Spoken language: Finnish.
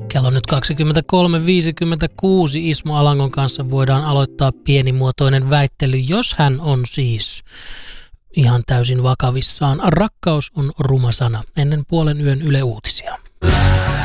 Kello nyt 23.56. Ismo Alangon kanssa voidaan aloittaa pienimuotoinen väittely, jos hän on siis ihan täysin vakavissaan. Rakkaus on ruma sana ennen puolen yön Yle Uutisia.